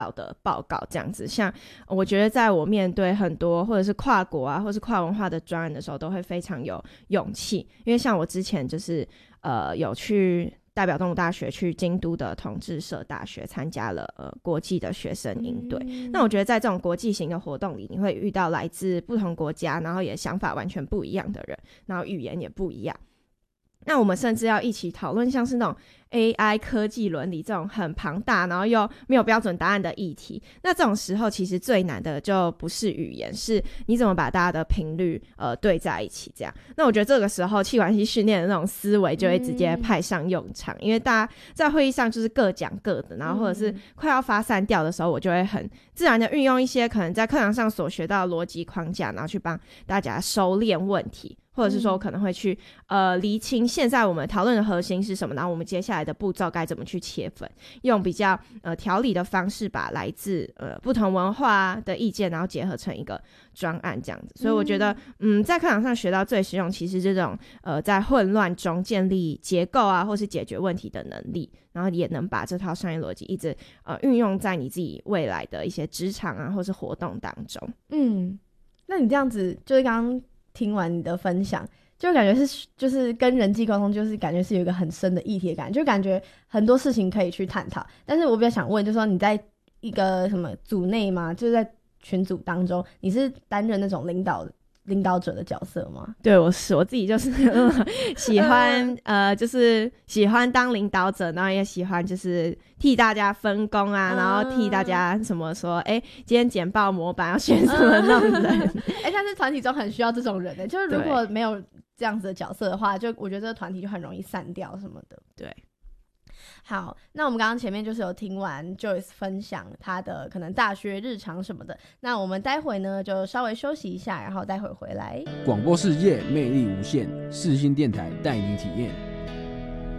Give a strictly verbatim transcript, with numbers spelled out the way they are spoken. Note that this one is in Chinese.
的报告这样子。像我觉得在我面对很多或者是跨国啊或是跨文化的专案的时候都会非常有勇气，因为像我之前就是呃有去代表东吴大学去京都的同志社大学参加了呃国际的学生营队、嗯、那我觉得在这种国际型的活动里你会遇到来自不同国家然后也想法完全不一样的人，然后语言也不一样，那我们甚至要一起讨论像是那种 A I 科技伦理这种很庞大然后又没有标准答案的议题。那这种时候其实最难的就不是语言，是你怎么把大家的频率呃对在一起这样。那我觉得这个时候企管系训练的那种思维就会直接派上用场、嗯、因为大家在会议上就是各讲各的，然后或者是快要发散掉的时候，我就会很自然的运用一些可能在课堂上所学到的逻辑框架，然后去帮大家收敛问题，或者是说我可能会去呃厘清现在我们讨论的核心是什么，然后我们接下来的步骤该怎么去切分，用比较呃条理的方式把来自呃不同文化的意见然后结合成一个专案这样子。所以我觉得嗯在课堂上学到最实用其实这种呃在混乱中建立结构啊或是解决问题的能力，然后也能把这套商业逻辑一直呃运用在你自己未来的一些职场啊或是活动当中。 嗯，那你这样子就是刚刚听完你的分享，就感觉是就是跟人际沟通就是感觉是有一个很深的议题的感觉，就感觉很多事情可以去探讨。但是我比较想问就是说你在一个什么组内吗，就是在群组当中你是担任那种领导领导者的角色吗？ 对，我是我自己就是喜欢呃就是喜欢当领导者，然后也喜欢就是替大家分工啊、嗯、然后替大家什么说哎今天简报模板要选什么那种人哎、嗯，但是团体中很需要这种人的、欸、就是如果没有这样子的角色的话，就我觉得这个团体就很容易散掉什么的。 对， 好，那我们刚刚前面就是有听完 Joyce 分享她的可能大学日常什么的，那我们待会呢就稍微休息一下，然后待会回来。 广播世界魅力无限，世新电台带你体验。